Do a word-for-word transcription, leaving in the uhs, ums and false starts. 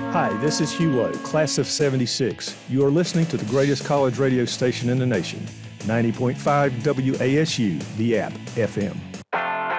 Hi, this is Hugh Lowe, class of seventy-six. You are listening to the greatest college radio station in the nation, ninety point five W A S U, the app, F M.